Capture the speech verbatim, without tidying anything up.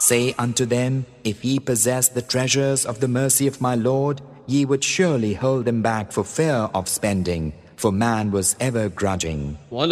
Say unto them, if ye possess the treasures of the mercy of my Lord, ye would surely hold them back for fear of spending, for man was ever grudging.